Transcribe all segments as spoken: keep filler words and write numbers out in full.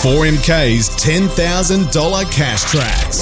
four M K's ten thousand dollars cash tracks.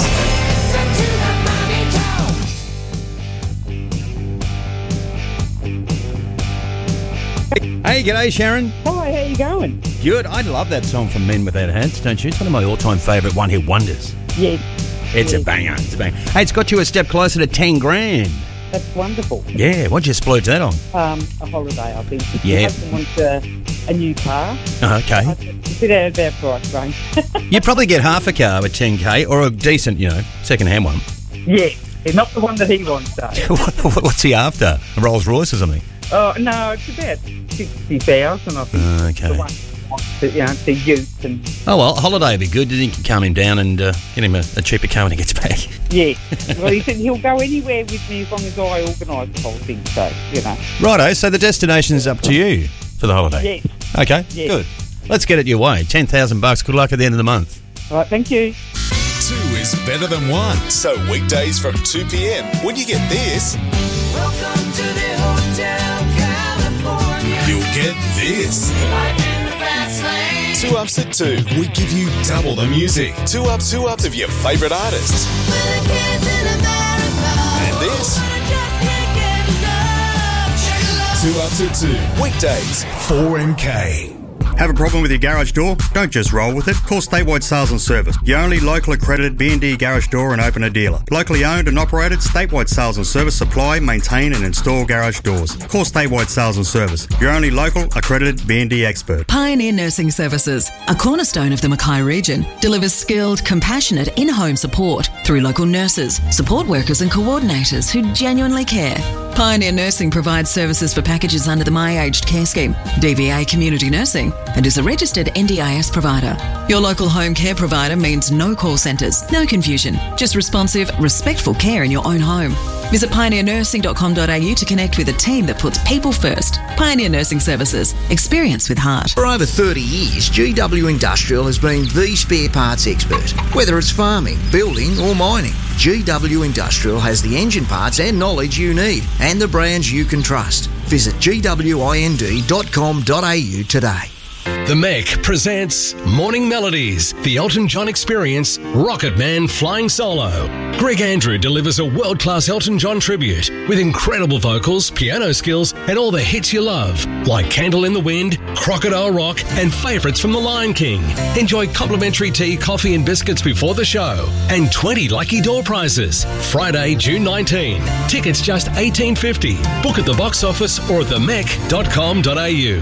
Hey, g'day, Sharon. Hi, how you going? Good. I love that song from Men Without Hats, don't you? It's one of my all-time favourite one-hit wonders. Yeah. It's yeah. a banger. It's a banger. Hey, it's got you a step closer to ten grand. That's wonderful. Yeah, what'd you splurge that on? Um, a holiday, I think. Yeah. My husband wants a, a new car. Oh, okay. It's a bit out of our price range. You probably get half a car with ten K or a decent, you know, second-hand one. Yeah. yeah, not the one that he wants, though. what, what's he after? A Rolls Royce or something? Oh, no, it's about sixty thousand, I think. Uh, okay. The one he wants to, you know, to use and... Oh, well, holiday would be good. You think you can calm him down and uh, get him a, a cheaper car when he gets back? Yeah. Well, he said he'll go anywhere with me as long as I organise the whole thing, so, you know. Righto, so the destination's up to you for the holiday? Yes. Okay, yes. Good. Let's get it your way. ten thousand bucks. Good luck at the end of the month. All right, thank you. Two is better than one. So weekdays from two p.m. when you get this, Welcome to the Hotel California. you'll get this. Life in the fast lane. Two Ups at two. We give you double the music. Two ups, two ups of your favourite artists. With the kids in America. And this, Just can't get enough. Shake it up. Two Ups at two. Weekdays, four M K. Have a problem with your garage door? Don't just roll with it. Call Statewide Sales and Service, your only local accredited B and D garage door and opener dealer. Locally owned and operated, Statewide Sales and Service supply, maintain and install garage doors. Call Statewide Sales and Service, your only local accredited B and D expert. Pioneer Nursing Services, a cornerstone of the Mackay region, delivers skilled, compassionate in-home support through local nurses, support workers and coordinators who genuinely care. Pioneer Nursing provides services for packages under the My Aged Care Scheme, D V A Community Nursing, and is a registered N D I S provider. Your local home care provider means no call centres, no confusion, just responsive, respectful care in your own home. Visit pioneer nursing dot com dot a u to connect with a team that puts people first. Pioneer Nursing Services. Experience with heart. For over thirty years, G W Industrial has been the spare parts expert. Whether it's farming, building or mining, G W Industrial has the engine parts and knowledge you need and the brands you can trust. Visit g w i n d dot com dot a u today. The Mech presents Morning Melodies, the Elton John Experience, Rocket Man Flying Solo. Greg Andrew delivers a world-class Elton John tribute with incredible vocals, piano skills, and all the hits you love, like Candle in the Wind, Crocodile Rock, and favourites from The Lion King. Enjoy complimentary tea, coffee, and biscuits before the show, and twenty lucky door prizes. Friday, June nineteenth. Tickets just eighteen fifty. Book at the box office or at the mech dot com dot a u.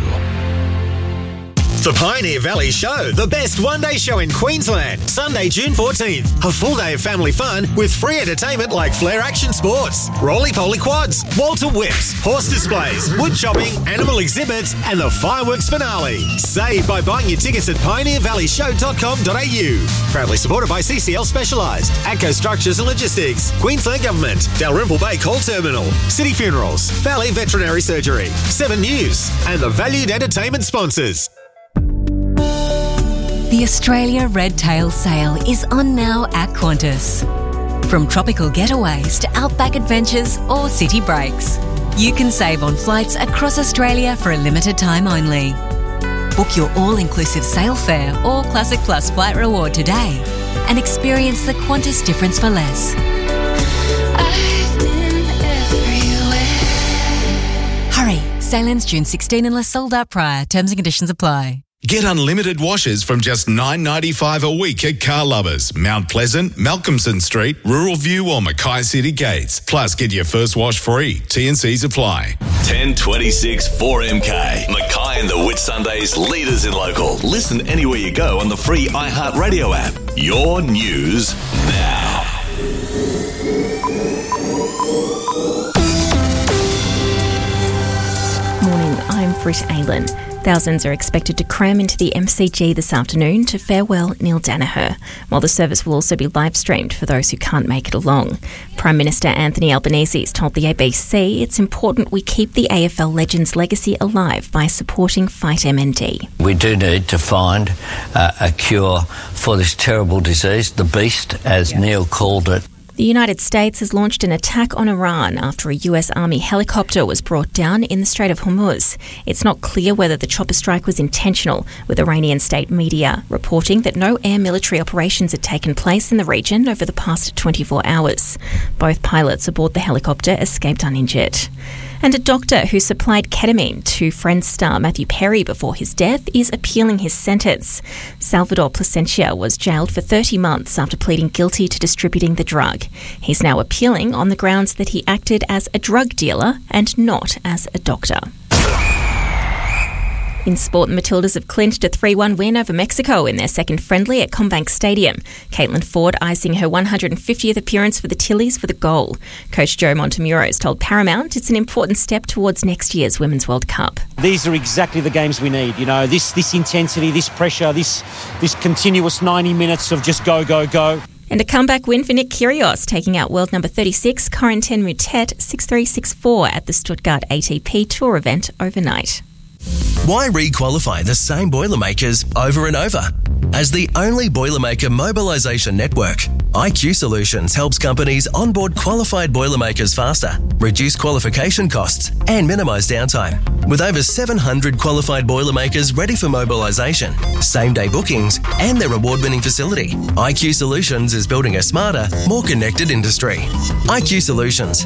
The Pioneer Valley Show, the best one-day show in Queensland. Sunday, June fourteenth. A full day of family fun with free entertainment like Flair Action Sports, Roly-Poly Quads, Walter Whips, horse displays, wood chopping, animal exhibits, and the fireworks finale. Save by buying your tickets at pioneer valley show dot com dot a u. Proudly supported by C C L Specialised, ATCO Structures and Logistics, Queensland Government, Dalrymple Bay Coal Terminal, City Funerals, Valley Veterinary Surgery, Seven News, and the valued entertainment sponsors. The Australia Red Tail Sale is on now at Qantas. From tropical getaways to outback adventures or city breaks, you can save on flights across Australia for a limited time only. Book your all-inclusive sail fare or Classic Plus flight reward today and experience the Qantas difference for less. I've been everywhere. Hurry, sail ends June sixteenth unless sold out prior. Terms and conditions apply. Get unlimited washes from just nine dollars ninety-five a week at Car Lovers, Mount Pleasant, Malcolmson Street, Rural View or Mackay City Gates. Plus, get your first wash free. T and Cs apply. ten twenty-six four M K. Mackay and the Whitsundays, leaders in local. Listen anywhere you go on the free iHeartRadio app. Your news now. Morning, I'm Britt Aylan. Thousands are expected to cram into the M C G this afternoon to farewell Neil Danaher, while the service will also be live-streamed for those who can't make it along. Prime Minister Anthony Albanese has told the A B C it's important we keep the A F L legend's legacy alive by supporting Fight M N D. We do need to find uh, a cure for this terrible disease, the beast, as yeah. Neil called it. The United States has launched an attack on Iran after a U S Army helicopter was brought down in the Strait of Hormuz. It's not clear whether the chopper strike was intentional, with Iranian state media reporting that no air military operations had taken place in the region over the past twenty-four hours. Both pilots aboard the helicopter escaped uninjured. And a doctor who supplied ketamine to Friends star Matthew Perry before his death is appealing his sentence. Salvador Placencia was jailed for thirty months after pleading guilty to distributing the drug. He's now appealing on the grounds that he acted as a drug dealer and not as a doctor. In sport, the Matildas have clinched a three one win over Mexico in their second friendly at Combank Stadium. Caitlin Ford icing her one hundred fiftieth appearance for the Tillies for the goal. Coach Joe Montemuros told Paramount it's an important step towards next year's Women's World Cup. These are exactly the games we need. You know, this this intensity, this pressure, this this continuous ninety minutes of just go, go, go. And a comeback win for Nick Kyrgios, taking out world number thirty-six Corentin Moutet six three six four at the Stuttgart A T P Tour event overnight. Why re-qualify the same Boilermakers over and over? As the only Boilermaker mobilisation network, I Q Solutions helps companies onboard qualified Boilermakers faster, reduce qualification costs and minimise downtime. With over seven hundred qualified Boilermakers ready for mobilisation, same-day bookings and their award-winning facility, I Q Solutions is building a smarter, more connected industry. I Q Solutions.